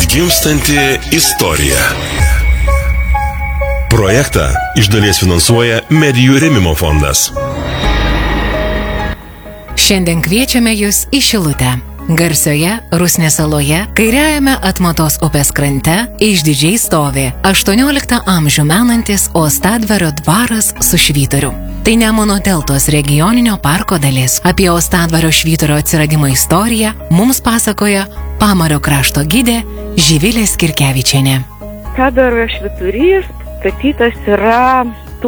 Gimstanti istorija. Projektą iš dalies finansuoja Medijų rėmimo fondas. Šiandien kviečiame Jūs į Šilutę. Garsioje Rusnės saloje, kairiajame Atmatos upės krante, išdidžiai stovi 18 amžių menantis Ostadvario dvaras su švyturiu. Tai Nemuno deltos regioninio parko dalis. Apie Ostadvario švyturio atsiradimo istoriją mums pasakoja Pamario krašto gidė Živilė Skirkevičienė. Ostadvario švyturys statytas yra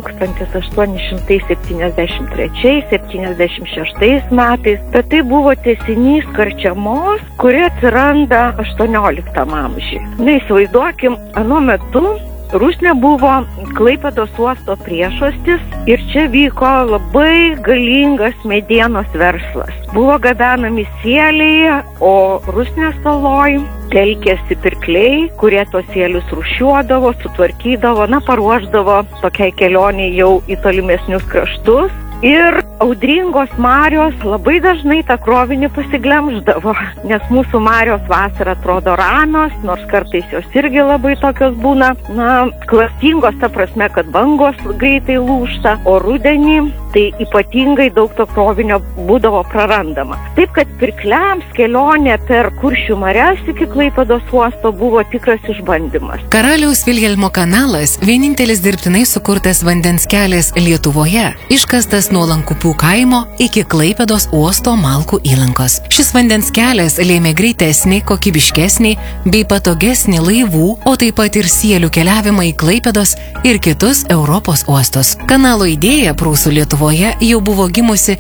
1873-76 metais, bet tai buvo tęsinys karčiamos, kuri atsiranda 18 amžiuje. Na, įsivaizduokim, anuo metu Rusnė buvo Klaipėdos uosto priešuostis ir čia vyko labai galingas medienos verslas. Buvo gabenami sieliai, o Rusnės saloj telkėsi pirkliai, kurie tos sielius rūšiuodavo, sutvarkydavo, paruošdavo tokiai kelioniai jau į tolimesnius kraštus. Ir audringos marios labai dažnai tą krovinį pasiglemždavo, nes mūsų marios vasarą atrodo ramios, nors kartais jos irgi labai tokios būna, klastingos ta prasme, kad bangos greitai lūžta, o rudenį tai ypatingai daug to krovinio būdavo prarandama. Taip, kad pirkliams kelionė per Kuršių marias iki Klaipėdos uosto buvo tikras išbandymas. Karaliaus Vilhelmo kanalas vienintelis dirbtinai sukurtas vandens kelias Lietuvoje, iškastas nuo Lankupių kaimo iki Klaipėdos uosto Malkų įlankos. Šis vandens kelias lėmė greitesnį, kokybiškesnį bei patogesnį laivų, o taip pat ir sielių keliavimą į Klaipėdos ir kitus Europos uostus. Kanalo idėja prūsų Lietuvoje jau buvo gimusi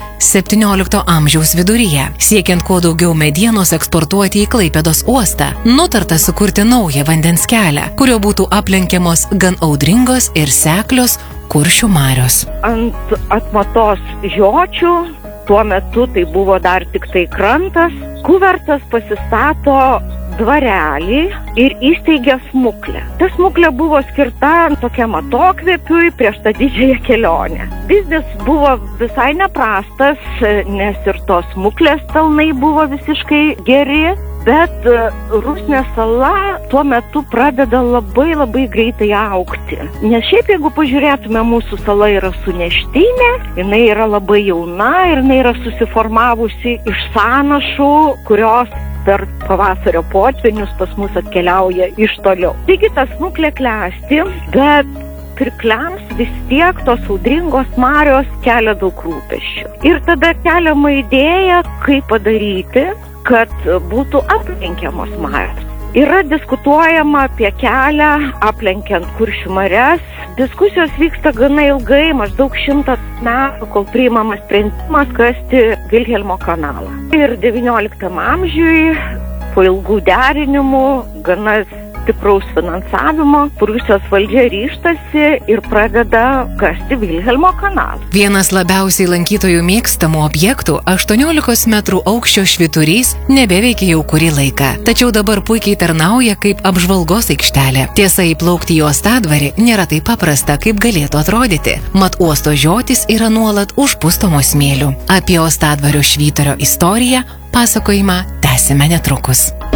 17 amžiaus viduryje. Siekiant kuo daugiau medienos eksportuoti į Klaipėdos uostą, nutarta sukurti naują vandens kelią, kurio būtų aplenkiamos gan audringos ir seklios Kuršių marios. Ant Atmatos žiočių, tuo metu tai buvo dar tik tai krantas, Kuvertas pasistato dvarelį ir įsteigė smuklę. Ta smuklė buvo skirta tokiam atokvėpiui prieš tą didžiąją kelionę. Biznis buvo visai neprastas, nes ir tos smuklės pelnai buvo visiškai geri, bet Rusnės sala tuo metu pradeda labai greitai augti. Nes šiaip, jeigu pažiūrėtume, mūsų sala yra suneštinė, jinai yra labai jauna ir jinai yra susiformavusi iš sąnašų, kurios per pavasario potvynius pas mus atkeliauja iš toliau. Taigi tas smuklė klesti, bet pirkliams vis tiek tos audringos marios kelia daug rūpesčių. Ir tada keliama idėja, kaip padaryti, kad būtų aplenkiamos marios. Yra diskutuojama apie kelią aplenkiant Kuršių marias. Diskusijos vyksta gana ilgai, maždaug 100 metų, kol priimamas sprendimas kasti Vilhelmo kanalą. Ir 19 amžiui, po ilgų derinimų, gana stipraus finansavimo, Prūsijos valdžia ryžtasi ir pradeda kasti Vilhelmo kanalą. Vienas labiausiai lankytojų mėgstamų objektų, 18 metrų aukščio švyturys, nebeveikia jau kurį laiką. Tačiau dabar puikiai tarnauja kaip apžvalgos aikštelė. Tiesa, įplaukti į Ostadvarį nėra taip paprasta, kaip galėtų atrodyti. Mat uosto žiotis yra nuolat užpustomos smėliu. Apie Ostadvario švyturio istoriją pasakojimą tęsime netrukus.